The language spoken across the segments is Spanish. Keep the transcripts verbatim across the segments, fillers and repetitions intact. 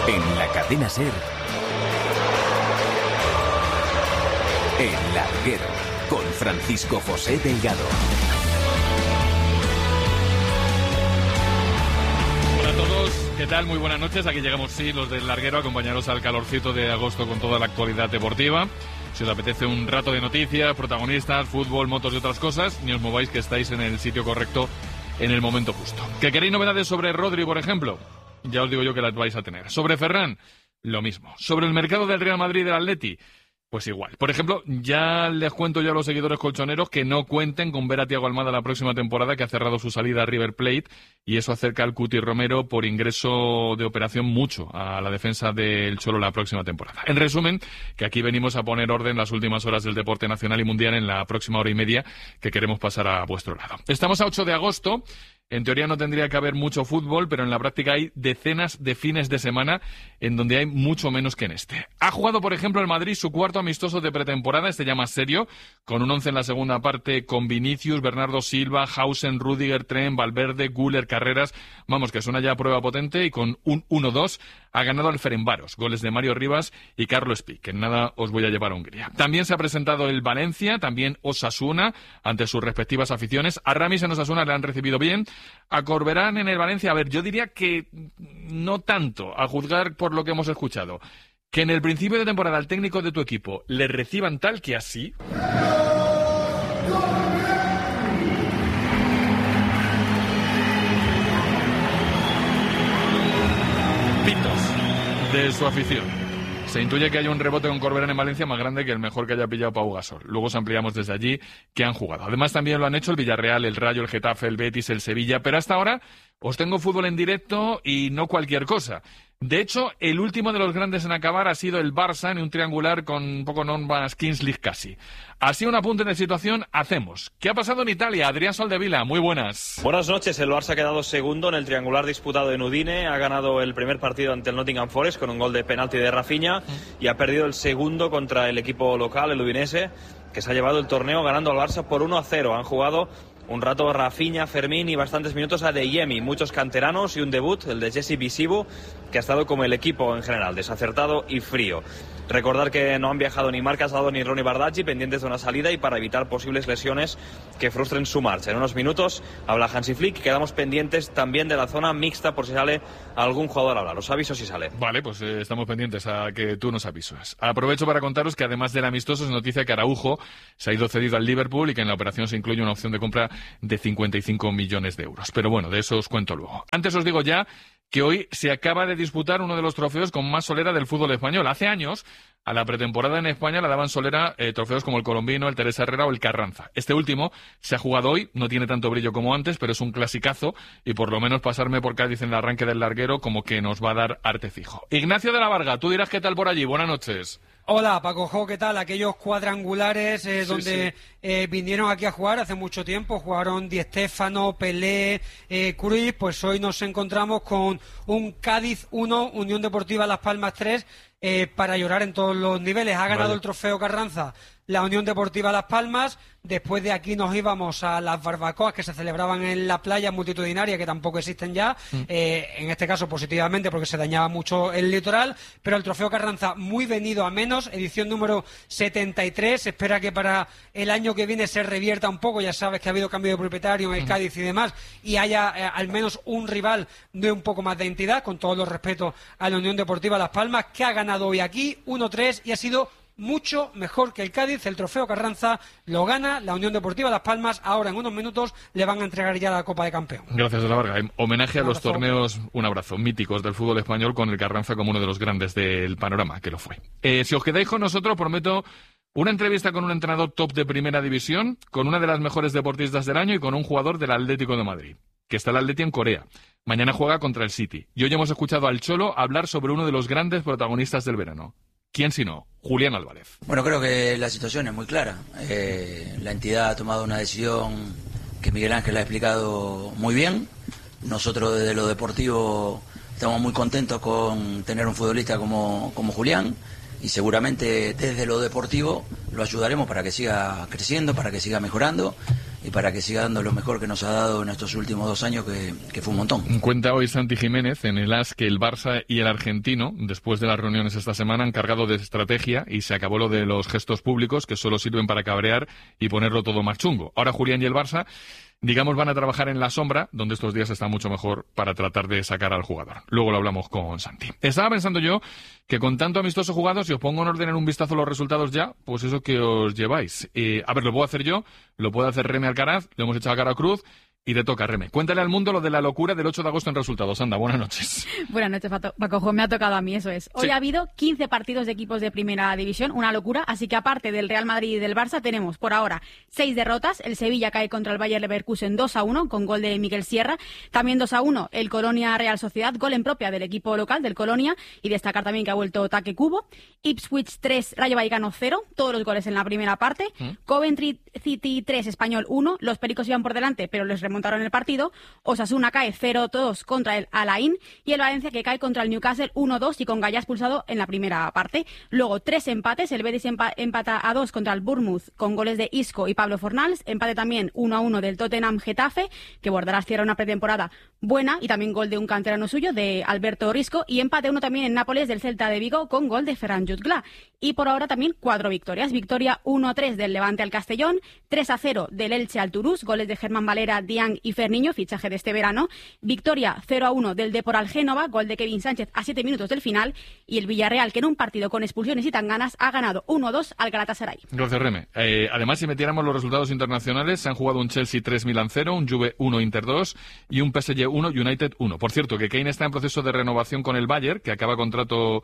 En la cadena SER, El Larguero, con Francisco José Delgado. Hola a todos, ¿qué tal? Muy buenas noches. Aquí llegamos, sí, los del Larguero, a acompañaros al calorcito de agosto con toda la actualidad deportiva. Si os apetece un rato de noticias, protagonistas, fútbol, motos y otras cosas, ni os mováis, que estáis en el sitio correcto en el momento justo. ¿Que queréis novedades sobre Rodri, por ejemplo? Ya os digo yo que las vais a tener. Sobre Ferran, lo mismo. Sobre el mercado del Real Madrid y del Atleti, pues igual. Por ejemplo, ya les cuento yo a los seguidores colchoneros que no cuenten con ver a Thiago Almada la próxima temporada, que ha cerrado su salida a River Plate, y eso acerca al Cuti Romero por ingreso de operación mucho a la defensa del Cholo la próxima temporada. En resumen, que aquí venimos a poner orden las últimas horas del deporte nacional y mundial en la próxima hora y media que queremos pasar a vuestro lado. Estamos a ocho de agosto. En teoría no tendría que haber mucho fútbol, pero en la práctica hay decenas de fines de semana en donde hay mucho menos que en este. Ha jugado, por ejemplo, el Madrid su cuarto amistoso de pretemporada, este ya más serio, con un once en la segunda parte con Vinicius, Bernardo Silva, Hausen, Rüdiger, Trent, Valverde, Güler, Carreras. Vamos, que es una ya prueba potente, y con un uno dos ha ganado al Ferencváros, goles de Mario Rivas y Carlos Pic, que en nada os voy a llevar a Hungría. También se ha presentado el Valencia, también Osasuna, ante sus respectivas aficiones. A Ramis en Osasuna le han recibido bien. A Corberán en el Valencia, a ver, yo diría que no tanto, a juzgar por lo que hemos escuchado. Que en el principio de temporada al técnico de tu equipo le reciban tal que así. Pitos de su afición. Se intuye que hay un rebote con Corberán en Valencia más grande que el mejor que haya pillado Pau Gasol. Luego os ampliamos desde allí que han jugado. Además también lo han hecho el Villarreal, el Rayo, el Getafe, el Betis, el Sevilla. Pero hasta ahora os tengo fútbol en directo y no cualquier cosa. De hecho, el último de los grandes en acabar ha sido el Barça en un triangular con un poco normas Kings League casi. Así un apunte de situación hacemos. ¿Qué ha pasado en Italia? Adrián Soldevila, muy buenas. Buenas noches. El Barça ha quedado segundo en el triangular disputado en Udine. Ha ganado el primer partido ante el Nottingham Forest con un gol de penalti de Rafinha y ha perdido el segundo contra el equipo local, el Udinese, que se ha llevado el torneo ganando al Barça por uno a cero. Han jugado un rato Rafinha, Fermín y bastantes minutos a Deyemi, muchos canteranos y un debut, el de Jesse Visibu, que ha estado como el equipo en general, desacertado y frío. Recordar que no han viajado ni Marc Casado ni Ronny Bardghji, pendientes de una salida y para evitar posibles lesiones que frustren su marcha. En unos minutos habla Hansi Flick, quedamos pendientes también de la zona mixta por si sale algún jugador a hablar. Os aviso si sale. Vale, pues eh, estamos pendientes a que tú nos avises. Aprovecho para contaros que además del amistoso es noticia que Araujo se ha ido cedido al Liverpool y que en la operación se incluye una opción de compra de cincuenta y cinco millones de euros. Pero bueno, de eso os cuento luego. Antes os digo ya que hoy se acaba de disputar uno de los trofeos con más solera del fútbol español. Hace años, a la pretemporada en España le daban solera eh, trofeos como el Colombino, el Teresa Herrera o el Carranza. Este último se ha jugado hoy, no tiene tanto brillo como antes, pero es un clasicazo y por lo menos pasarme por Cádiz en el arranque del Larguero como que nos va a dar arte fijo. Ignacio de la Varga, tú dirás qué tal por allí. Buenas noches. Hola, Paco Jo, ¿qué tal? Aquellos cuadrangulares eh, sí, donde sí. Eh, vinieron aquí a jugar hace mucho tiempo, jugaron Di Stéfano, Pelé, eh, Cruyff, pues hoy nos encontramos con un Cádiz uno, Unión Deportiva Las Palmas tres, eh, para llorar en todos los niveles. Ha ganado vale. el trofeo Carranza la Unión Deportiva Las Palmas. Después de aquí nos íbamos a las barbacoas que se celebraban en la playa multitudinaria, que tampoco existen ya, mm. eh, en este caso positivamente porque se dañaba mucho el litoral, pero el trofeo Carranza muy venido a menos, edición número setenta y tres, se espera que para el año que viene se revierta un poco, ya sabes que ha habido cambio de propietario en el mm. Cádiz y demás, y haya eh, al menos un rival de un poco más de entidad, con todos los respetos a la Unión Deportiva Las Palmas, que ha ganado hoy aquí uno tres y ha sido mucho mejor que el Cádiz. El trofeo Carranza lo gana la Unión Deportiva Las Palmas. Ahora en unos minutos le van a entregar ya la Copa de Campeón. Gracias, de la Varga. En homenaje a los torneos, un abrazo, míticos del fútbol español, con el Carranza como uno de los grandes del panorama, que lo fue. Eh, si os quedáis con nosotros, prometo una entrevista con un entrenador top de primera división, con una de las mejores deportistas del año y con un jugador del Atlético de Madrid, que está el Atleti en Corea. Mañana juega contra el City. Y hoy hemos escuchado al Cholo hablar sobre uno de los grandes protagonistas del verano. ¿Quién sino? Julián Álvarez. Bueno, creo que la situación es muy clara. Eh, la entidad ha tomado una decisión que Miguel Ángel ha explicado muy bien. Nosotros desde lo deportivo estamos muy contentos con tener un futbolista como, como Julián, y seguramente desde lo deportivo lo ayudaremos para que siga creciendo, para que siga mejorando y para que siga dando lo mejor que nos ha dado en estos últimos dos años, que, que fue un montón. Cuenta hoy Santi Jiménez en el AS que el Barça y el argentino, después de las reuniones esta semana, han cargado de estrategia y se acabó lo de los gestos públicos, que solo sirven para cabrear y ponerlo todo más chungo. Ahora Julián y el Barça, digamos, van a trabajar en la sombra, donde estos días está mucho mejor para tratar de sacar al jugador. Luego lo hablamos con Santi. Estaba pensando yo que con tanto amistoso jugado, si os pongo en orden en un vistazo los resultados ya, pues eso que os lleváis. Eh, a ver, lo puedo hacer yo, lo puede hacer Reme Alcaraz, lo hemos echado a cara a Cruz. Y te toca, Reme. Cuéntale al mundo lo de la locura del ocho de agosto en resultados. Anda, buenas noches. Buenas noches, Paco. Me ha tocado a mí, eso es. Hoy sí. Ha habido quince partidos de equipos de primera división, una locura. Así que aparte del Real Madrid y del Barça, tenemos por ahora seis derrotas. El Sevilla cae contra el Bayer Leverkusen dos a uno con gol de Miguel Sierra. También dos a uno el Colonia Real Sociedad, gol en propia del equipo local, del Colonia. Y destacar también que ha vuelto Taque Kubo. Ipswich tres, Rayo Vallecano cero. Todos los goles en la primera parte. ¿Mm? Coventry City tres, Español uno. Los Pericos iban por delante, pero les remontaron el partido. Osasuna cae cero dos contra el Alain y el Valencia que cae contra el Newcastle uno dos y con Gallá expulsado en la primera parte. Luego tres empates, el Betis empa empata a dos contra el Bournemouth con goles de Isco y Pablo Fornals, empate también uno a uno del Tottenham Getafe, que Bordalás cierra una pretemporada buena y también gol de un canterano suyo, de Alberto Risco, y empate uno también en Nápoles del Celta de Vigo con gol de Ferran Jutgla. Y por ahora también cuatro victorias, victoria uno a tres del Levante al Castellón, tres a cero del Elche al Toulouse, goles de Germán Valera, Diang y Ferniño, fichaje de este verano. Victoria cero a uno del Depor al Génova, gol de Kevin Sánchez a siete minutos del final. Y el Villarreal, que en un partido con expulsiones y tanganas ha ganado uno a dos al Galatasaray. Gracias, Reme. Eh, además, si metiéramos los resultados internacionales, se han jugado un Chelsea tres Milan cero, un Juve uno Inter dos y un P S G uno United uno. Por cierto, que Kane está en proceso de renovación con el Bayern, que acaba contrato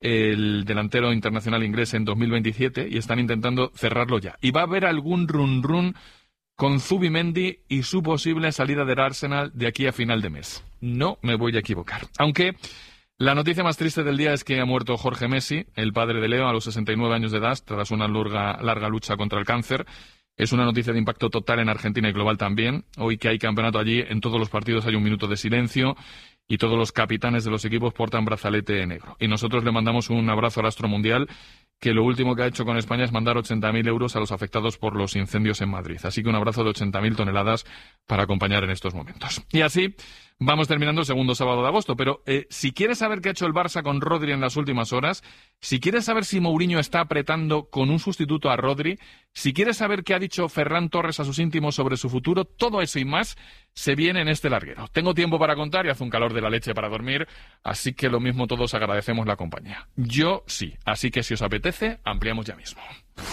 el delantero internacional inglés en dos mil veintisiete y están intentando cerrarlo ya. Y va a haber algún run-run con Zubimendi y su posible salida del Arsenal de aquí a final de mes. No me voy a equivocar. Aunque la noticia más triste del día es que ha muerto Jorge Messi, el padre de Leo, a los sesenta y nueve años de edad, tras una larga, larga lucha contra el cáncer. Es una noticia de impacto total en Argentina y global también. Hoy que hay campeonato allí, en todos los partidos hay un minuto de silencio y todos los capitanes de los equipos portan brazalete negro. Y nosotros le mandamos un abrazo al astro mundial, que lo último que ha hecho con España es mandar ochenta mil euros a los afectados por los incendios en Madrid. Así que un abrazo de ochenta mil toneladas para acompañar en estos momentos. Y así vamos terminando el segundo sábado de agosto. Pero eh, si quieres saber qué ha hecho el Barça con Rodri en las últimas horas, si quieres saber si Mourinho está apretando con un sustituto a Rodri, si quieres saber qué ha dicho Ferran Torres a sus íntimos sobre su futuro, todo eso y más se viene en este larguero. Tengo tiempo para contar y hace un calor de la leche para dormir, así que lo mismo todos agradecemos la compañía. Yo sí, así que si os apetece, ampliamos ya mismo.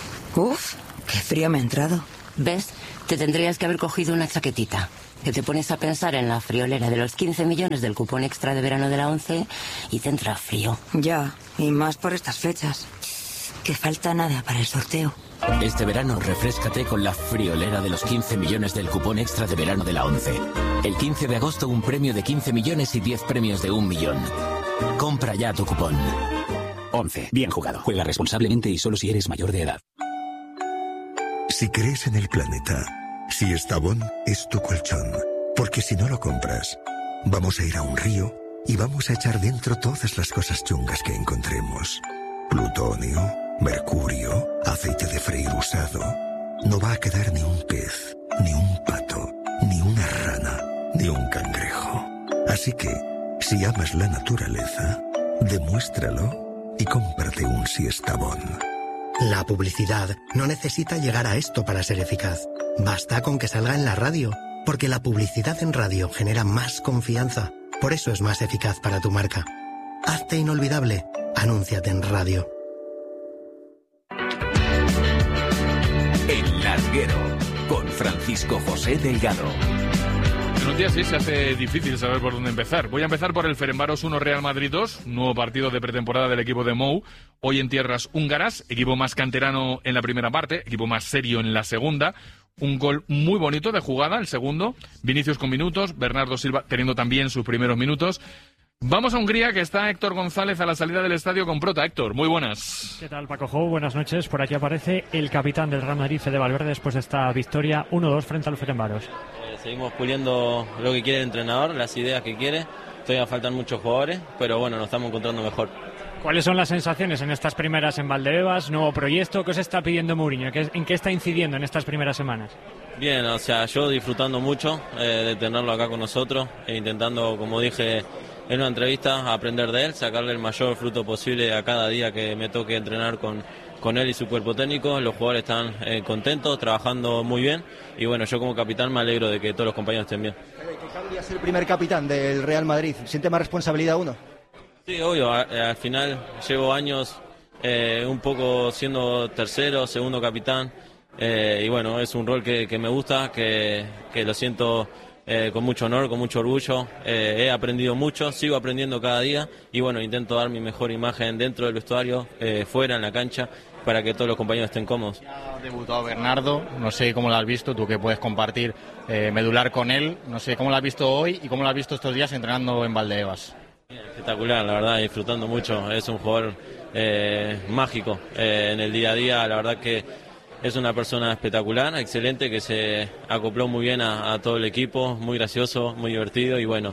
Uf, qué frío me ha entrado. ¿Ves? Te tendrías que haber cogido una chaquetita. Que te pones a pensar en la friolera de los quince millones del cupón extra de verano de la ONCE y te entra frío. Ya, y más por estas fechas. Que falta nada para el sorteo. Este verano refréscate con la friolera de los quince millones del cupón extra de verano de la ONCE. El quince de agosto un premio de quince millones y diez premios de un millón. Compra ya tu cupón. ONCE. Bien jugado. Juega responsablemente y solo si eres mayor de edad. Si crees en el planeta, si Estavón es tu colchón, porque si no lo compras, vamos a ir a un río y vamos a echar dentro todas las cosas chungas que encontremos. Plutonio, mercurio, aceite de freír usado. No va a quedar ni un pez, ni un pato, ni una rana, ni un cangrejo. Así que, si amas la naturaleza, demuéstralo y cómprate un Siestabón. La publicidad no necesita llegar a esto para ser eficaz. Basta con que salga en la radio, porque la publicidad en radio genera más confianza. Por eso es más eficaz para tu marca. Hazte inolvidable. Anúnciate en radio. El Larguero, con Francisco José Delgado. En un día sí se hace difícil saber por dónde empezar. Voy a empezar por el Ferencváros uno Real Madrid dos, nuevo partido de pretemporada del equipo de Mou, hoy en tierras húngaras, equipo más canterano en la primera parte, equipo más serio en la segunda. Un gol muy bonito de jugada, el segundo, Vinicius con minutos, Bernardo Silva teniendo también sus primeros minutos. Vamos a Hungría, que está Héctor González a la salida del estadio con prota. Héctor, muy buenas. ¿Qué tal, Paco Jou? Buenas noches. Por aquí aparece el capitán del Real Madrid, Fede Valverde, después de esta victoria uno dos frente al Ferencváros. Eh, seguimos puliendo lo que quiere el entrenador, las ideas que quiere. Todavía faltan muchos jugadores, pero bueno, nos estamos encontrando mejor. ¿Cuáles son las sensaciones en estas primeras en Valdebebas? Nuevo proyecto, ¿qué os está pidiendo Mourinho? ¿En qué está incidiendo en estas primeras semanas? Bien, o sea, yo disfrutando mucho eh, de tenerlo acá con nosotros e intentando, como dije en una entrevista, aprender de él, sacarle el mayor fruto posible a cada día que me toque entrenar con, con él y su cuerpo técnico. Los jugadores están eh, contentos, trabajando muy bien y bueno, yo como capitán me alegro de que todos los compañeros estén bien. ¿Qué cambia ser el primer capitán del Real Madrid? ¿Siente más responsabilidad uno? Sí, obvio, a, al final llevo años eh, un poco siendo tercero, segundo capitán. Eh, y bueno, es un rol que, que me gusta, que, que lo siento eh, con mucho honor, con mucho orgullo. Eh, he aprendido mucho, sigo aprendiendo cada día y bueno, intento dar mi mejor imagen dentro del vestuario, eh, fuera, en la cancha, para que todos los compañeros estén cómodos. Ha debutado Bernardo, no sé cómo lo has visto, tú que puedes compartir eh, medular con él, no sé cómo lo has visto hoy y cómo lo has visto estos días entrenando en Valdebebas. Espectacular, la verdad, disfrutando mucho, es un jugador eh, mágico eh, en el día a día, la verdad que es una persona espectacular, excelente, que se acopló muy bien a, a todo el equipo, muy gracioso, muy divertido y bueno,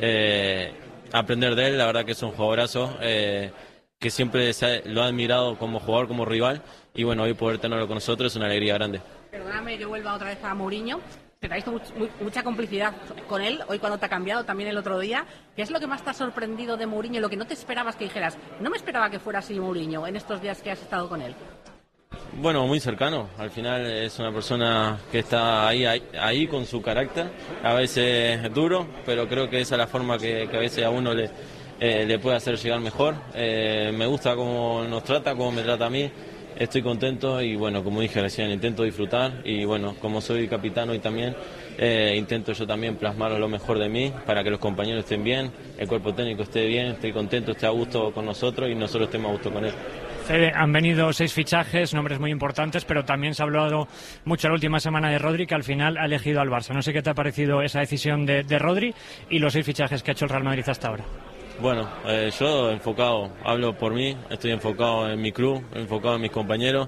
eh, aprender de él, la verdad que es un jugadorazo, eh, que siempre se ha, lo ha admirado como jugador, como rival y bueno, hoy poder tenerlo con nosotros es una alegría grande. Perdóname que vuelva otra vez a Mourinho, que te ha visto much, muy, mucha complicidad con él, hoy cuando te ha cambiado, también el otro día. ¿Qué es lo que más te ha sorprendido de Mourinho, lo que no te esperabas que dijeras? No me esperaba que fuera así Mourinho en estos días que has estado con él. Bueno, muy cercano, al final es una persona que está ahí, ahí, ahí con su carácter, a veces duro, pero creo que esa es la forma que, que a veces a uno le, eh, le puede hacer llegar mejor. Eh, me gusta cómo nos trata, cómo me trata a mí, estoy contento y bueno, como dije recién, intento disfrutar y bueno, como soy capitán hoy también, eh, intento yo también plasmar lo mejor de mí para que los compañeros estén bien, el cuerpo técnico esté bien, esté contento, esté a gusto con nosotros y nosotros estemos a gusto con él. Fede, han venido seis fichajes, nombres muy importantes, pero también se ha hablado mucho la última semana de Rodri, que al final ha elegido al Barça. No sé qué te ha parecido esa decisión de, de Rodri y los seis fichajes que ha hecho el Real Madrid hasta ahora. Bueno, eh, yo enfocado, hablo por mí, estoy enfocado en mi club, enfocado en mis compañeros.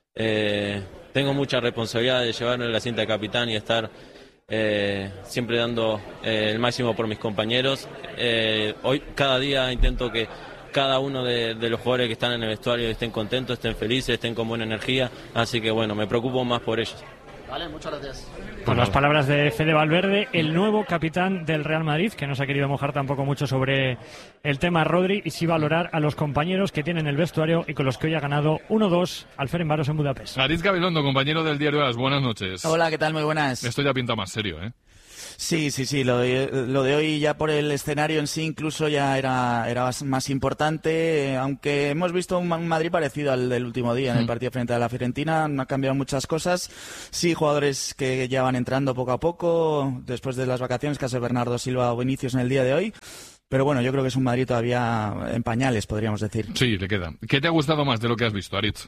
Eh, tengo mucha responsabilidad de llevarme la cinta de capitán y estar eh, siempre dando eh, el máximo por mis compañeros. Eh, hoy, cada día intento que cada uno de, de los jugadores que están en el vestuario estén contentos, estén felices, estén con buena energía, así que bueno, me preocupo más por ellos. Vale, muchas gracias. Con las palabras de Fede Valverde, el nuevo capitán del Real Madrid, que no se ha querido mojar tampoco mucho sobre el tema Rodri y sí valorar a los compañeros que tienen el vestuario y con los que hoy ha ganado uno dos al Ferencváros en Budapest. Aritz Gabilondo, compañero del diario AS, buenas noches. Hola, ¿qué tal? Muy buenas. Esto ya pinta más serio, ¿eh? Sí, sí, sí, lo de, lo de hoy ya por el escenario en sí incluso ya era, era más importante, aunque hemos visto un Madrid parecido al del último día en el partido frente a la Fiorentina, no ha cambiado muchas cosas, sí, jugadores que ya van entrando poco a poco, después de las vacaciones, caso de Bernardo Silva o Vinicius en el día de hoy, pero bueno, yo creo que es un Madrid todavía en pañales, podríamos decir. Sí, le queda. ¿Qué te ha gustado más de lo que has visto, Aritz?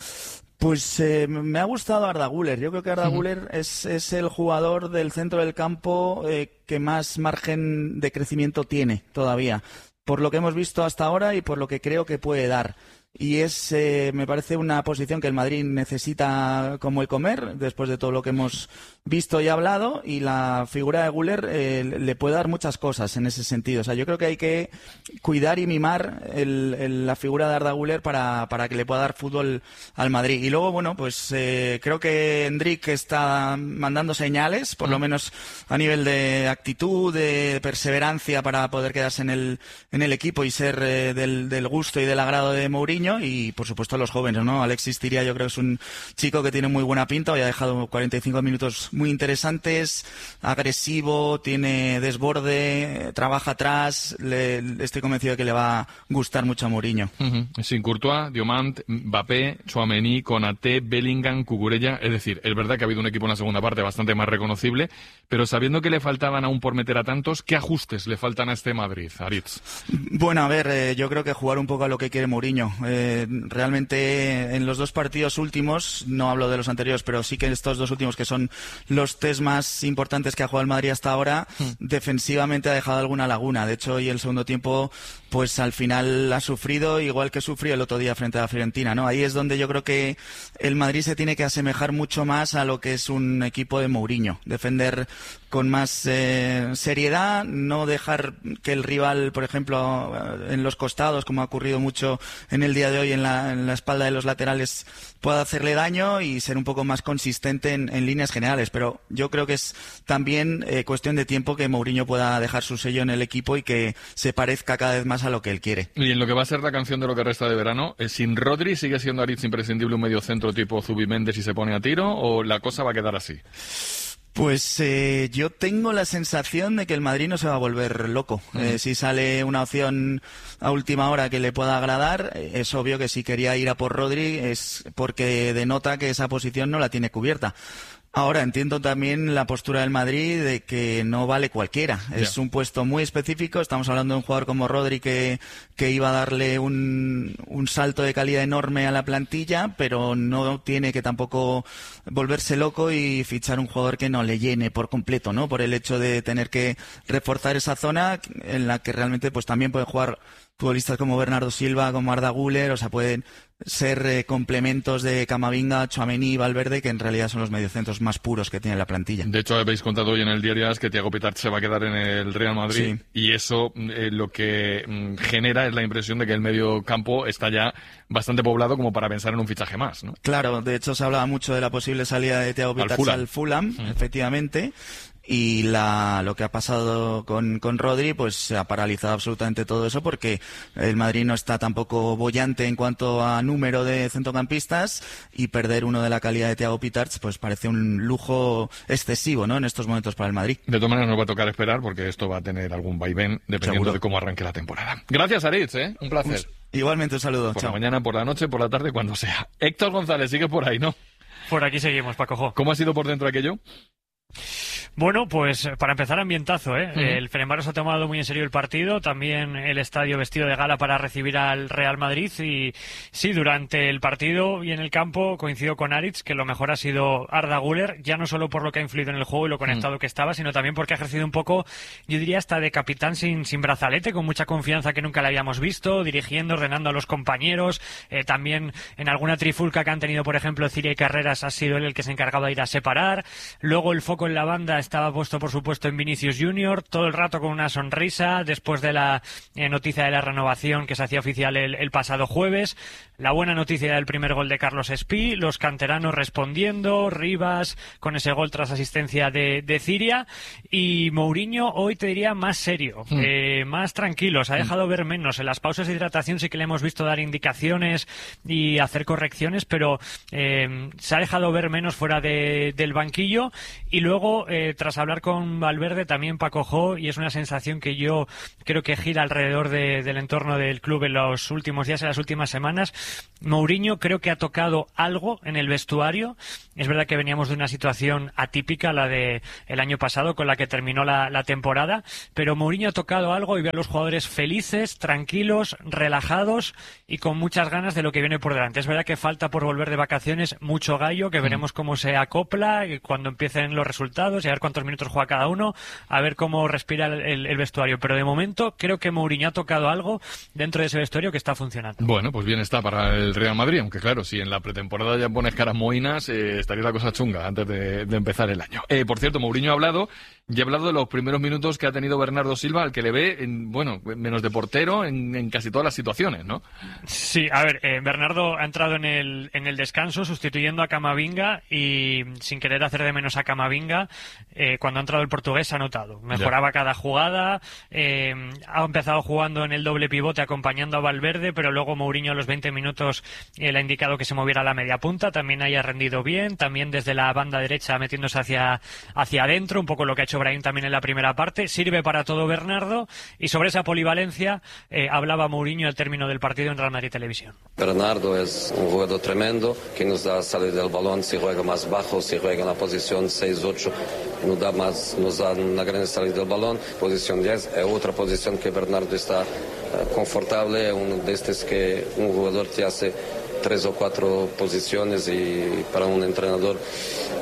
Pues eh, me ha gustado Arda Güler. Yo creo que Arda Güler es, es el jugador del centro del campo eh, que más margen de crecimiento tiene todavía, por lo que hemos visto hasta ahora y por lo que creo que puede dar. Y es, eh, me parece, una posición que el Madrid necesita como el comer, después de todo lo que hemos visto y hablado, y la figura de Güler eh, le puede dar muchas cosas en ese sentido. O sea, yo creo que hay que cuidar y mimar el, el, la figura de Arda Güler para, para que le pueda dar fútbol al Madrid. Y luego, bueno, pues eh, creo que Endrick está mandando señales, por lo menos a nivel de actitud, de perseverancia, para poder quedarse en el, en el equipo y ser eh, del, del gusto y del agrado de Mourinho. Y por supuesto los jóvenes, ¿no? Alexis Tiria yo creo que es un chico que tiene muy buena pinta, hoy ha dejado cuarenta y cinco minutos muy interesantes, agresivo, tiene desborde, trabaja atrás, le, estoy convencido de que le va a gustar mucho a Mourinho. Uh-huh. Sin Courtois, Diomand, Mbappé, Tchouaméni, Konaté, Bellingham, Cucurella, es decir, es verdad que ha habido un equipo en la segunda parte bastante más reconocible, pero sabiendo que le faltaban aún por meter a tantos, ¿qué ajustes le faltan a este Madrid, Aritz? Bueno, a ver, eh, yo creo que jugar un poco a lo que quiere Mourinho. Eh, realmente en los dos partidos últimos, no hablo de los anteriores, pero sí que estos dos últimos que son los test más importantes que ha jugado el Madrid hasta ahora, mm. defensivamente ha dejado alguna laguna. De hecho, hoy el segundo tiempo, pues al final ha sufrido igual que sufrió el otro día frente a la Fiorentina, ¿no? Ahí es donde yo creo que el Madrid se tiene que asemejar mucho más a lo que es un equipo de Mourinho. Defender con más eh, seriedad, no dejar que el rival, por ejemplo, en los costados, como ha ocurrido mucho en el día día de hoy en la, en la espalda de los laterales pueda hacerle daño y ser un poco más consistente en, en líneas generales. Pero yo creo que es también eh, cuestión de tiempo que Mourinho pueda dejar su sello en el equipo y que se parezca cada vez más a lo que él quiere. Y en lo que va a ser la canción de lo que resta de verano, ¿sin Rodri sigue siendo Aritz imprescindible un medio centro tipo Zubimendi si se pone a tiro o la cosa va a quedar así? Pues eh, yo tengo la sensación de que el Madrid no se va a volver loco. Uh-huh. Eh, si sale una opción a última hora que le pueda agradar, es obvio que si quería ir a por Rodri es porque denota que esa posición no la tiene cubierta. Ahora entiendo también la postura del Madrid de que no vale cualquiera. Yeah. Es un puesto muy específico. Estamos hablando de un jugador como Rodri que, que iba a darle un, un salto de calidad enorme a la plantilla, pero no tiene que tampoco volverse loco y fichar un jugador que no le llene por completo, ¿no? Por el hecho de tener que reforzar esa zona en la que realmente pues también pueden jugar futbolistas como Bernardo Silva, como Arda Güler, o sea, pueden ser eh, complementos de Camavinga, Tchouaméni y Valverde, que en realidad son los mediocentros más puros que tiene la plantilla. De hecho, habéis contado hoy en el diario AS que Thiago Pitart se va a quedar en el Real Madrid, sí. Y eso eh, lo que mm, genera es la impresión de que el medio campo está ya bastante poblado como para pensar en un fichaje más, ¿no? Claro, de hecho se hablaba mucho de la posible salida de Thiago Pitart al Fulham, al Fulham uh-huh. efectivamente. Y la, lo que ha pasado con, con Rodri, pues se ha paralizado absolutamente todo eso porque el Madrid no está tampoco boyante en cuanto a número de centrocampistas y perder uno de la calidad de Thiago Pitart pues parece un lujo excesivo, ¿no? En estos momentos para el Madrid. De todas maneras nos va a tocar esperar porque esto va a tener algún vaivén dependiendo Seguro. de cómo arranque la temporada. Gracias, Aritz, ¿eh? Un placer. Pues, igualmente un saludo. Por Chao. la mañana, por la noche, por la tarde, cuando sea. Héctor González, sigue por ahí, ¿no? Por aquí seguimos, Paco Jo. ¿Cómo ha sido por dentro aquello? Bueno, pues para empezar, ambientazo, ¿eh? Uh-huh. El Fenerbahce ha tomado muy en serio el partido, también el estadio vestido de gala para recibir al Real Madrid y sí, durante el partido y en el campo coincido con Aritz que lo mejor ha sido Arda Güler, ya no solo por lo que ha influido en el juego y lo conectado uh-huh. que estaba, sino también porque ha ejercido un poco, yo diría hasta de capitán sin, sin brazalete, con mucha confianza que nunca le habíamos visto, dirigiendo, ordenando a los compañeros, eh, también en alguna trifulca que han tenido, por ejemplo, Ciria y Carreras, ha sido él el que se encargaba de ir a separar, luego el foco en la banda estaba puesto, por supuesto, en Vinicius Junior, todo el rato con una sonrisa, después de la eh, noticia de la renovación que se hacía oficial el, el pasado jueves, la buena noticia del primer gol de Carlos Espí, los canteranos respondiendo, Rivas con ese gol tras asistencia de, de Ciria, y Mourinho hoy te diría más serio, mm. eh, más tranquilo, se ha dejado mm. ver menos, en las pausas de hidratación sí que le hemos visto dar indicaciones y hacer correcciones, pero eh, se ha dejado ver menos fuera de, del banquillo, y luego eh, tras hablar con Valverde también Paco Jo, y es una sensación que yo creo que gira alrededor de, del entorno del club en los últimos días, en las últimas semanas. Mourinho creo que ha tocado algo en el vestuario. Es verdad que veníamos de una situación atípica, la de el año pasado, con la que terminó la, la temporada, pero Mourinho ha tocado algo y ve a los jugadores felices, tranquilos, relajados y con muchas ganas de lo que viene por delante. Es verdad que falta por volver de vacaciones mucho gallo, que veremos cómo se acopla cuando empiecen los resultados y a ver cuántos minutos juega cada uno, a ver cómo respira el, el, el vestuario, pero de momento creo que Mourinho ha tocado algo dentro de ese vestuario que está funcionando. Bueno, pues bien está para el Real Madrid, aunque claro, si en la pretemporada ya pones caras moinas, eh, estaría la cosa chunga antes de, de empezar el año. Eh, por cierto, Mourinho ha hablado y ha hablado de los primeros minutos que ha tenido Bernardo Silva, al que le ve, en, bueno, menos de portero en, en casi todas las situaciones, ¿no? Sí, a ver, eh, Bernardo ha entrado en el, en el descanso sustituyendo a Camavinga y sin querer hacer de menos a Camavinga, eh, cuando ha entrado el portugués se ha notado. Mejoraba ya cada jugada, eh, ha empezado jugando en el doble pivote acompañando a Valverde, pero luego Mourinho a los veinte minutos eh, le ha indicado que se moviera a la media punta, también haya rendido bien, también desde la banda derecha metiéndose hacia, hacia adentro, un poco lo que ha hecho Brahim también en la primera parte, sirve para todo Bernardo, y sobre esa polivalencia eh, hablaba Mourinho al término del partido en Real Madrid Televisión. Bernardo es un jugador tremendo que nos da salir del balón, si juega más bajo, si juega en la posición seis ocho, nos da, más, nos da una gran salida del balón, posición diez es otra posición que Bernardo está uh, confortable, uno de estos que un jugador te hace tres o cuatro posiciones y para un entrenador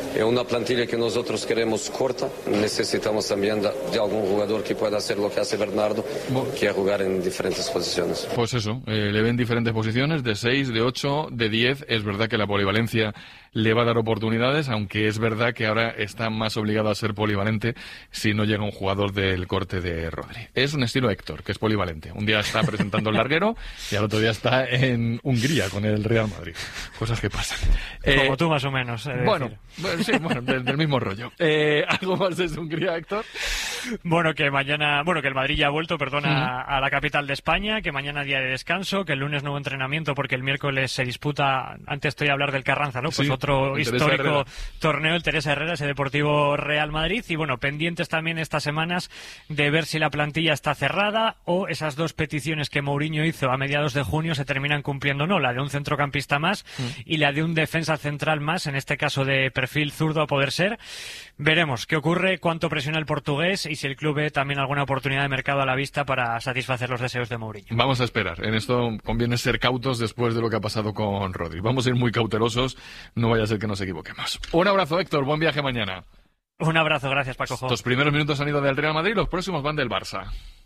Es una plantilla que nosotros queremos corta, necesitamos también de, de algún jugador que pueda hacer lo que hace Bernardo, que es jugar en diferentes posiciones. Pues eso, eh, le ven diferentes posiciones, de seis, de ocho, de diez. Es verdad que la polivalencia le va a dar oportunidades, aunque es verdad que ahora está más obligado a ser polivalente si no llega un jugador del corte de Rodri. Es un estilo Héctor, que es polivalente. Un día está presentando el larguero y al otro día está en Hungría con el Real Madrid. Cosas que pasan. Como Eh, tú más o menos. he de bueno, decir. bueno, sí, bueno, del, del mismo rollo. Eh, ¿Algo más de Hungría, Héctor? Bueno, que mañana, bueno, que el Madrid ya ha vuelto, perdona, Uh-huh. a la capital de España, que mañana día de descanso, que el lunes nuevo entrenamiento porque el miércoles se disputa, antes estoy a hablar del Carranza, ¿no? Pues Sí, otro el Teresa histórico Herrera. torneo, el Teresa Herrera, ese Deportivo Real Madrid, y bueno, pendientes también estas semanas de ver si la plantilla está cerrada o esas dos peticiones que Mourinho hizo a mediados de junio se terminan cumpliendo o no, la de un centrocampista más y la de un defensa central más, en este caso de perfil zurdo a poder ser. Veremos qué ocurre, cuánto presiona el portugués y si el club ve también alguna oportunidad de mercado a la vista para satisfacer los deseos de Mourinho. Vamos a esperar. En esto conviene ser cautos después de lo que ha pasado con Rodri. Vamos a ir muy cautelosos, no vaya a ser que nos equivoquemos. Un abrazo, Héctor. Buen viaje mañana. Un abrazo, gracias, Paco. Los primeros minutos han ido del Real Madrid, los próximos van del Barça.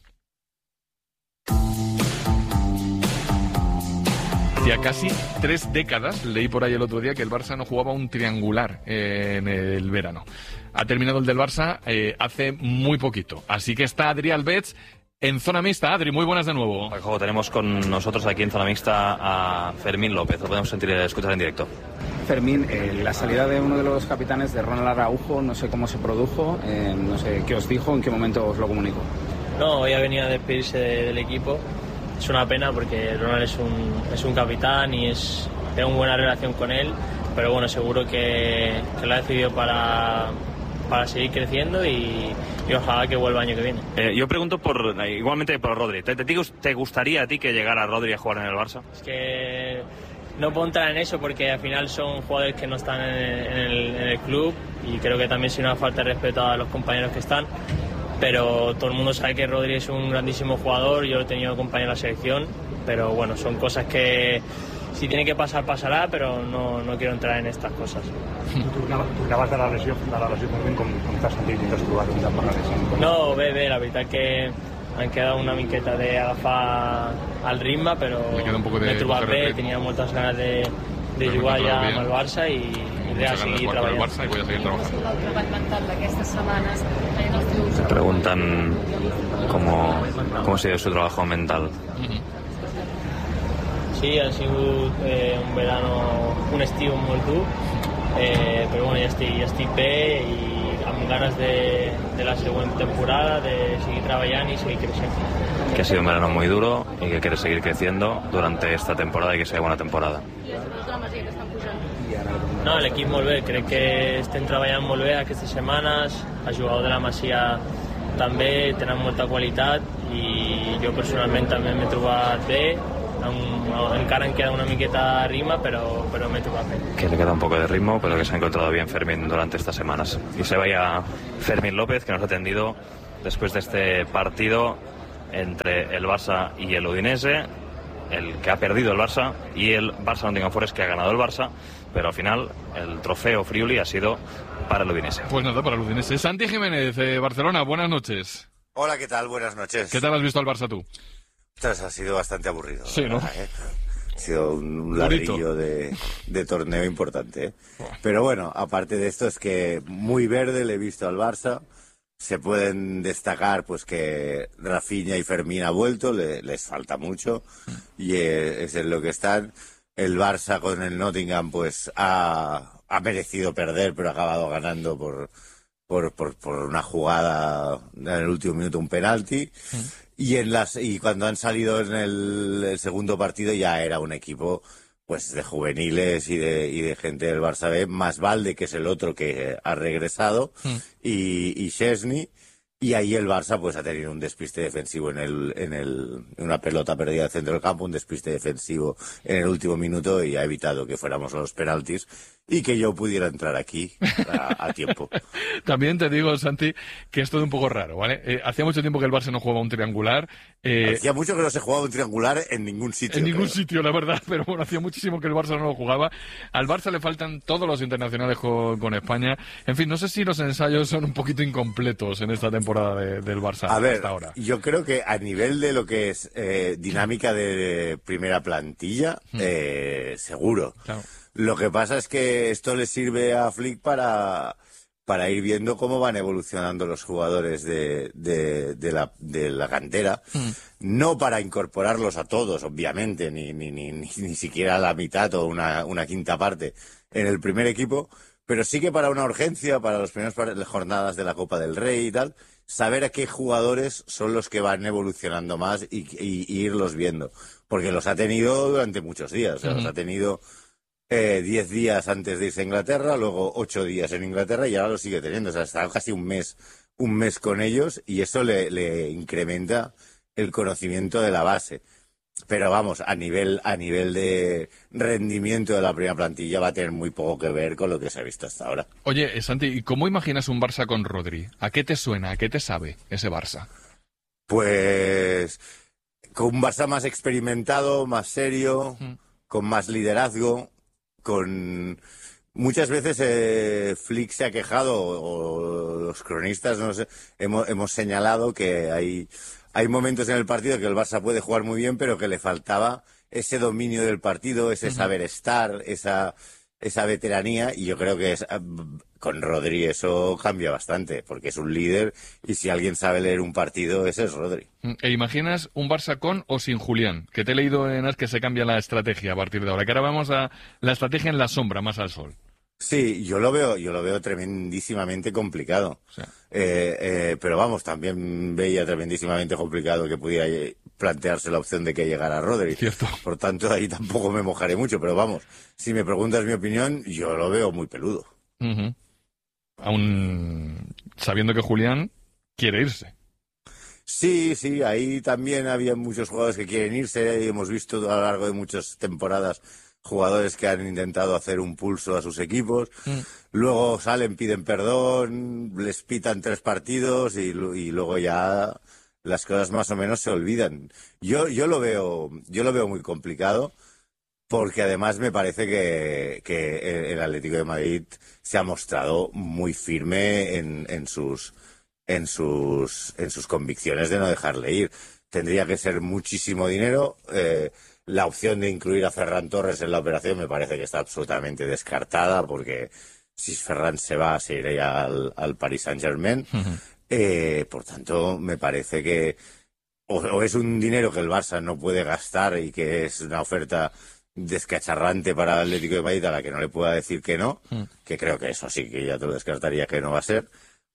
Hacía casi tres décadas, leí por ahí el otro día, que el Barça no jugaba un triangular eh, en el verano. Ha terminado el del Barça eh, hace muy poquito. Así que está Adri Albets en zona mixta. Adri, muy buenas de nuevo. Paco, tenemos con nosotros aquí en zona mixta a Fermín López. Lo podemos sentir, escuchar en directo. Fermín, eh, la salida de uno de los capitanes, de Ronald Araujo, no sé cómo se produjo, eh, no sé qué os dijo, en qué momento os lo comunicó. No, hoy ha venido a despedirse de, del equipo. Es una pena porque Ronald es un, es un capitán y es, tengo una buena relación con él, pero bueno, seguro que, que lo ha decidido para, para seguir creciendo y, y ojalá que vuelva el año que viene. Eh, yo pregunto por igualmente por Rodri. ¿Te, te, ¿Te gustaría a ti que llegara Rodri a jugar en el Barça? Es que no puedo entrar en eso porque al final son jugadores que no están en el, en el, en el club y creo que también sería una falta de respeto a los compañeros que están. Pero todo el mundo sabe que Rodri es un grandísimo jugador, yo lo he tenido acompañado en la selección, pero bueno, son cosas que si tiene que pasar, pasará, pero no, no quiero entrar en estas cosas. Tornaves de la lesió, de la lesió com, com, com t'has sentit i t'has trobat un per la lesió? No, bé, bé, la veritat que han quedat una miqueta d'agafar el ritme, però m'he trobat bé, tenia moltes ganes de, de jugar ja amb el Barça i, i de seguir treballant. El treball mental d'aquestes setmanes en els teus... Se preguntan cómo, cómo ha sido su trabajo mental. Sí, ha sigut eh, un verano, un estiu molt dur, eh, però bueno, ja estic, ja estic bé i amb ganes de, de la següent temporada, de seguir treballant i seguir creixent. Que ha sido un verano muy duro y que quiere seguir creciendo durante esta temporada y que sea buena temporada. No, l'equip molt bé, crec que estem treballant molt bé aquestes setmanes, els jugadors de la Masia també tenen molta qualitat i jo personalment també m'he trobat bé, encara em queda una miqueta de ritme, però, però m'he trobat bé. Que le queda un poco de ritmo, pero que se ha encontrado bien Fermín durante estas semanas. Y se vaya Fermín López, que nos ha atendido después de este partido entre el Barça y el Udinese, el que ha perdido el Barça, y el Barça Nottingham Forest, que ha ganado el Barça, pero al final el trofeo Friuli ha sido para el Udinese. Pues nada, para el Udinese. Santi Jiménez, eh, Barcelona, buenas noches. Hola, ¿qué tal? Buenas noches. ¿Qué tal has visto al Barça tú? Ostras, ha sido bastante aburrido. Sí, ¿no? ¿Eh? Ha sido un, un ladrillo de, de torneo importante. ¿eh? Pero bueno, aparte de esto es que muy verde le he visto al Barça. Se pueden destacar pues que Rafinha y Fermín ha vuelto, le, les falta mucho y eh, es en lo que están. El Barça con el Nottingham pues ha, ha merecido perder, pero ha acabado ganando por, por, por, por una jugada en el último minuto, un penalti. Mm. Y en las y cuando han salido en el, el segundo partido ya era un equipo pues de juveniles y de y de gente del Barça B, más Valde, que es el otro que ha regresado, mm. y, y Szczesny. Y ahí el Barça pues ha tenido un despiste defensivo en el en el en una pelota perdida al centro del campo, un despiste defensivo en el último minuto y ha evitado que fuéramos a los penaltis. y que yo pudiera entrar aquí a, a tiempo. También te digo, Santi, que es todo un poco raro, ¿vale? Eh, hacía mucho tiempo que el Barça no jugaba un triangular. Eh, hacía mucho que no se jugaba un triangular en ningún sitio. En ningún creo. sitio, la verdad, pero bueno, hacía muchísimo que el Barça no lo jugaba. Al Barça le faltan todos los internacionales con, con España. En fin, no sé si los ensayos son un poquito incompletos en esta temporada de, del Barça a ver, hasta ahora. Yo creo que a nivel de lo que es eh, dinámica de primera plantilla, hmm. eh, seguro. Claro. Lo que pasa es que esto le sirve a Flick para, para ir viendo cómo van evolucionando los jugadores de, de, de, la, de la cantera. Mm. No para incorporarlos a todos, obviamente, ni, ni, ni, ni, ni siquiera a la mitad o una, una quinta parte en el primer equipo, pero sí que para una urgencia, para las primeras jornadas de la Copa del Rey y tal, saber a qué jugadores son los que van evolucionando más y, y, y irlos viendo. Porque los ha tenido durante muchos días, o sea, mm-hmm. los ha tenido... Eh, diez días antes de irse a Inglaterra, luego ocho días en Inglaterra y ahora lo sigue teniendo. O sea, está casi un mes, un mes con ellos y eso le, le incrementa el conocimiento de la base. Pero vamos, a nivel, a nivel de rendimiento de la primera plantilla va a tener muy poco que ver con lo que se ha visto hasta ahora. Oye, Santi, ¿y cómo imaginas un Barça con Rodri? ¿A qué te suena? ¿A qué te sabe ese Barça? Pues con un Barça más experimentado, más serio, mm. con más liderazgo. Con muchas veces eh, Flick se ha quejado o, o los cronistas no sé, hemos, hemos señalado que hay hay momentos en el partido que el Barça puede jugar muy bien pero que le faltaba ese dominio del partido, ese uh-huh. saber estar, esa esa veteranía y yo creo que es, con Rodri eso cambia bastante porque es un líder y si alguien sabe leer un partido ese es Rodri. ¿E imaginas un Barça con o sin Julián? Que te he leído en As que se cambia la estrategia a partir de ahora, que ahora vamos a la estrategia en la sombra, más al sol. Sí, yo lo veo, yo lo veo tremendísimamente complicado. Sí. Eh, eh, pero vamos, también veía tremendísimamente complicado que pudiera plantearse la opción de que llegara Rodri. Cierto. Por tanto, ahí tampoco me mojaré mucho, pero vamos, si me preguntas mi opinión, yo lo veo muy peludo. Uh-huh. Aún sabiendo que Julián quiere irse. Sí, sí, ahí también había muchos jugadores que quieren irse y hemos visto a lo largo de muchas temporadas jugadores que han intentado hacer un pulso a sus equipos, mm. luego salen, piden perdón, les pitan tres partidos y, y luego ya las cosas más o menos se olvidan. Yo, yo lo veo, yo lo veo muy complicado porque además me parece que, que el Atlético de Madrid se ha mostrado muy firme en, en sus, en sus, en sus convicciones de no dejarle ir. Tendría que ser muchísimo dinero. Eh, La opción de incluir a Ferran Torres en la operación me parece que está absolutamente descartada porque si Ferran se va, se iría al, al Paris Saint-Germain. Uh-huh. Eh, por tanto, me parece que o, o es un dinero que el Barça no puede gastar y que es una oferta descacharrante para el Atlético de Madrid a la que no le pueda decir que no, uh-huh. que creo que eso sí que ya te lo descartaría que no va a ser,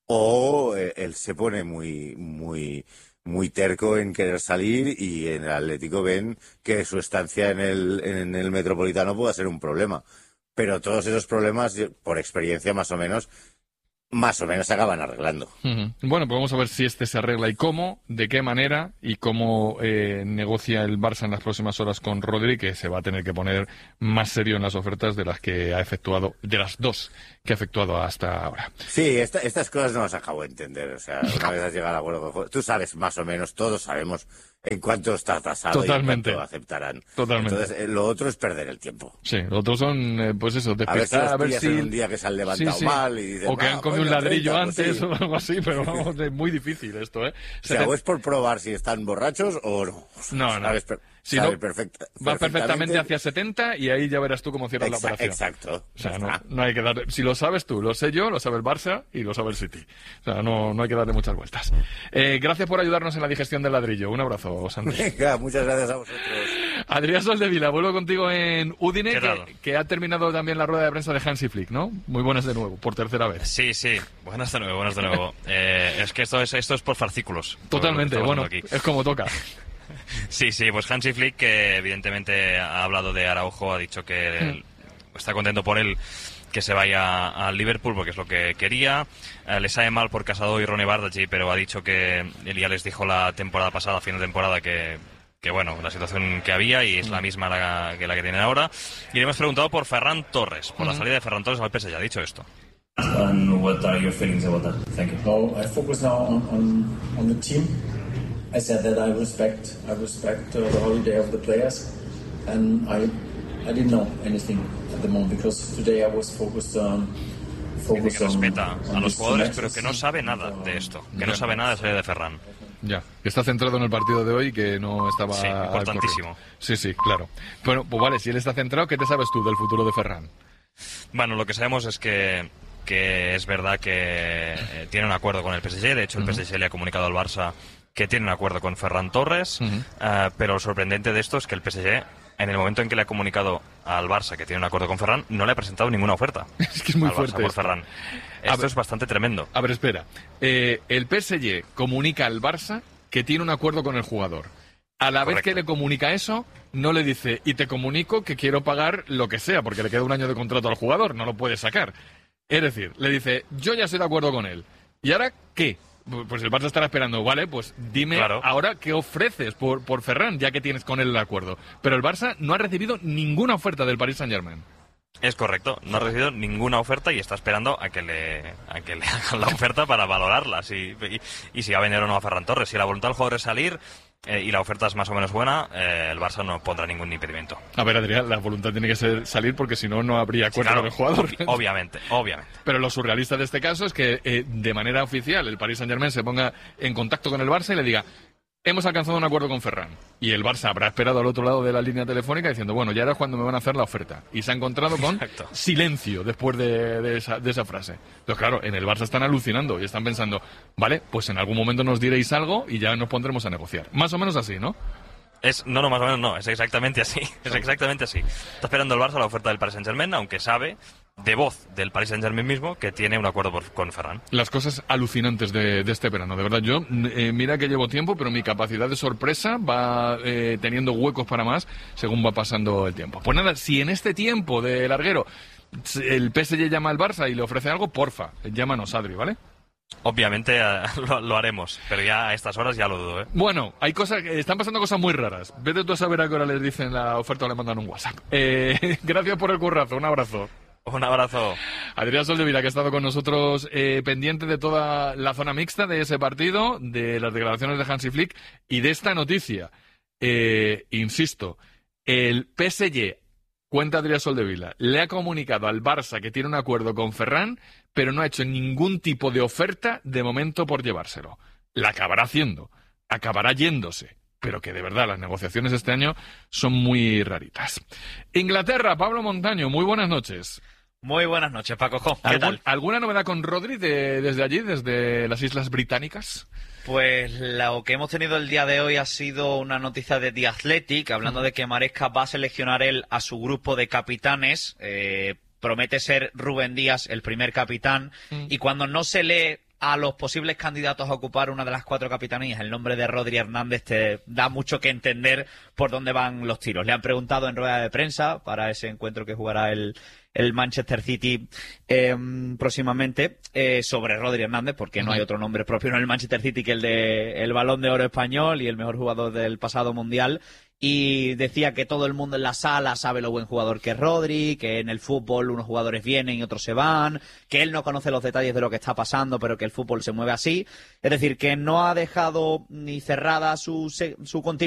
o eh, él se pone muy, muy... muy terco en querer salir y en el Atlético ven que su estancia en el, en el Metropolitano pueda ser un problema. Pero todos esos problemas, por experiencia más o menos, más o menos se acaban arreglando. Uh-huh. Bueno, pues vamos a ver si este se arregla y cómo, de qué manera y cómo eh, negocia el Barça en las próximas horas con Rodri, que se va a tener que poner más serio en las ofertas de las que ha efectuado, de las dos que ha efectuado hasta ahora. Sí, esta, estas cosas no las acabo de entender. O sea, una vez has llegado al acuerdo con... Tú sabes más o menos, todos sabemos en cuánto está tasado Totalmente. y en cuánto aceptarán. Totalmente. Entonces, eh, lo otro es perder el tiempo. Sí, lo otro son, eh, pues eso, despertar, a a ver si... si... un día que se han levantado sí, sí. mal y dicen, o que ah, han comido coño, un ladrillo treinta, antes pues sí. o algo así, pero vamos, es muy difícil esto, ¿eh? O sea, o es por probar si están borrachos o no. No, no. Sabes, per... Si sabes no, perfecta... va perfectamente hacia setenta y ahí ya verás tú cómo cierras Exa- la operación. Exacto. O sea, no, no hay que darle... Si lo sabes tú, lo sé yo, lo sabe el Barça y lo sabe el City. O sea, no, no hay que darle muchas vueltas. Eh, gracias por ayudarnos en la digestión del ladrillo. Un abrazo, Santi. Venga, muchas gracias a vosotros. Adrián Soldevila, vuelvo contigo en Udine, que, que ha terminado también la rueda de prensa de Hansi Flick, ¿no? Muy buenas de nuevo, por tercera vez. Sí, sí, buenas de nuevo, buenas de nuevo. eh, es que esto es, esto es por fascículos. Totalmente, por bueno, aquí. Es como toca. Sí, sí, pues Hansi Flick, que evidentemente ha hablado de Araujo, ha dicho que mm. está contento por él que se vaya al Liverpool porque es lo que quería. Eh, le sabe mal por Casado y Ronnie Bardghji, pero ha dicho que él ya les dijo la temporada pasada, a fin de temporada, que que bueno, la situación que había y es la misma la, que la que tienen ahora. Y le hemos preguntado por Ferran Torres, por uh-huh. la salida de Ferran Torres al P S G. Ha dicho esto. And what are your feelings about that? Thank you. Oh, I focus now on, on, on the team. I said that I respect I respect uh, the holiday of the players, and I I didn't know anything at the moment because today I was focused on. Dice que respeta a los jugadores, pero que no sabe nada de esto, que no sabe nada de la salida de Ferran. Ya, que está centrado en el partido de hoy y que no estaba... Sí, importantísimo. Sí, sí, claro. Bueno, pues vale, si él está centrado, ¿qué te sabes tú del futuro de Ferran? Bueno, lo que sabemos es que, que es verdad que eh, tiene un acuerdo con el P S G. De hecho, el uh-huh. P S G le ha comunicado al Barça que tiene un acuerdo con Ferran Torres. Uh-huh. uh, pero lo sorprendente de esto es que el P S G, en el momento en que le ha comunicado al Barça que tiene un acuerdo con Ferran, no le ha presentado ninguna oferta. Es que es muy al fuerte Barça por esto. Ferran. Esto ver, es bastante tremendo. A ver, espera. Eh, el P S G comunica al Barça que tiene un acuerdo con el jugador. A la Correcto. vez que le comunica eso, no le dice, y te comunico que quiero pagar lo que sea, porque le queda un año de contrato al jugador, no lo puede sacar. Es decir, le dice, yo ya estoy de acuerdo con él. ¿Y ahora qué? Pues el Barça estará esperando, vale, pues dime claro. ahora qué ofreces por, por Ferran, ya que tienes con él el acuerdo. Pero el Barça no ha recibido ninguna oferta del Paris Saint-Germain. Es correcto, no ha recibido ninguna oferta y está esperando a que le, a que le hagan la oferta para valorarla. Si, y, y si va a venir o no a Ferran Torres. Si la voluntad del jugador es salir eh, y la oferta es más o menos buena, eh, el Barça no pondrá ningún impedimento. A ver, Adrián, la voluntad tiene que ser salir porque si no, no habría acuerdo sí, claro, con el jugador. Ob- obviamente, obviamente. Pero lo surrealista de este caso es que eh, de manera oficial el Paris Saint-Germain se ponga en contacto con el Barça y le diga... Hemos alcanzado un acuerdo con Ferran. Y el Barça habrá esperado al otro lado de la línea telefónica diciendo, bueno, ya era cuando me van a hacer la oferta. Y se ha encontrado con Exacto. silencio después de, de, esa, de esa frase. Entonces, claro, en el Barça están alucinando y están pensando, vale, pues en algún momento nos diréis algo y ya nos pondremos a negociar. Más o menos así, ¿no? Es, no, no, más o menos no, es exactamente así. Es exactamente así. Está esperando el Barça la oferta del Paris Saint-Germain, aunque sabe... de voz del Paris Saint-Germain mismo que tiene un acuerdo por, con Ferran. Las cosas alucinantes de, de este verano, de verdad. Yo, eh, mira que llevo tiempo, pero mi capacidad de sorpresa va eh, teniendo huecos para más según va pasando el tiempo. Pues nada, si en este tiempo de larguero el P S G llama al Barça y le ofrece algo, porfa, llámanos, Adri, ¿vale? Obviamente eh, lo, lo haremos, pero ya a estas horas ya lo dudo, ¿eh? Bueno, hay cosas, están pasando cosas muy raras. Vete tú a saber a qué hora les dicen la oferta o le mandan un WhatsApp. Eh, gracias por el currazo, un abrazo. Un abrazo. Adrián Soldevila, que ha estado con nosotros eh, pendiente de toda la zona mixta de ese partido, de las declaraciones de Hansi Flick y de esta noticia. Eh, insisto, el P S G, cuenta Adrián Soldevila, le ha comunicado al Barça que tiene un acuerdo con Ferran, pero no ha hecho ningún tipo de oferta de momento por llevárselo. La acabará haciendo, acabará yéndose. Pero que de verdad las negociaciones este año son muy raritas. Inglaterra, Pablo Montaño, muy buenas noches. Muy buenas noches, Paco. ¿Qué ¿Algún, tal? ¿Alguna novedad con Rodri de, desde allí, desde las Islas Británicas? Pues lo que hemos tenido el día de hoy ha sido una noticia de The Athletic, hablando de que Maresca va a seleccionar él a su grupo de capitanes. Eh, promete ser Rubén Díaz el primer capitán. Mm. Y cuando no se lee a los posibles candidatos a ocupar una de las cuatro capitanías, el nombre de Rodri Hernández te da mucho que entender por dónde van los tiros. Le han preguntado en rueda de prensa para ese encuentro que jugará el, el Manchester City eh, próximamente eh, sobre Rodri Hernández, porque no hay otro nombre propio en el Manchester City que el de el Balón de Oro español y el mejor jugador del pasado Mundial. Y decía que todo el mundo en la sala sabe lo buen jugador que es Rodri, que en el fútbol unos jugadores vienen y otros se van, que él no conoce los detalles de lo que está pasando, pero que el fútbol se mueve así. Es decir, que no ha dejado ni cerrada su, su continuidad